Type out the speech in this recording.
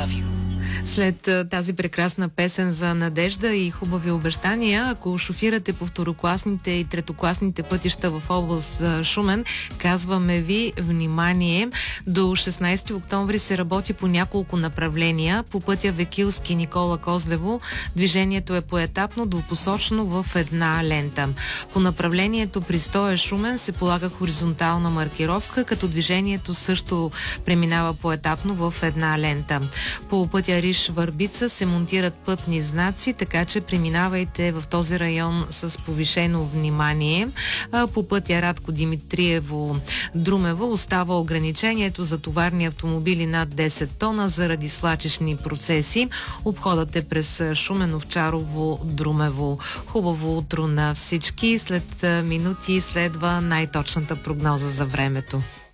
След тази прекрасна песен за надежда и хубави обещания, ако шофирате по второкласните и третокласните пътища в област Шумен, казваме ви внимание. До 16 октомври се работи по няколко направления. По пътя Векилски Никола Козлево движението е поетапно, двупосочно в една лента. По направлението Пристоя Шумен се полага хоризонтална маркировка, като движението също преминава поетапно в една лента. По пътя Риш Върбица се монтират пътни знаци, така че преминавайте в този район с повишено внимание. По пътя Радко Димитриево Друмево остава ограничението за товарни автомобили над 10 тона заради свлачищни процеси. Обходът е през Шумен, Овчарово, Друмево. Хубаво утро на всички. След минути следва най-точната прогноза за времето.